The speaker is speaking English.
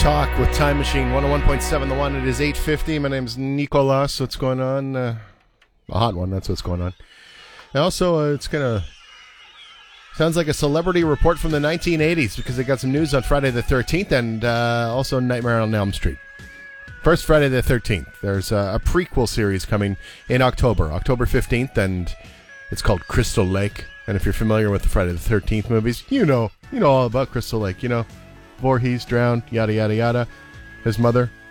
Talk with Time Machine 101.7 The One. It is 8:50. My name's Nicolas. What's going on? A hot one. That's what's going on. And also, it's going to... Sounds like a celebrity report from the 1980s because they got some news on Friday the 13th and also Nightmare on Elm Street. First, Friday the 13th. There's a prequel series coming in October 15th, and it's called Crystal Lake. And if you're familiar with the Friday the 13th movies, you know all about Crystal Lake. You know, Voorhees drowned, yada, yada, yada. His mother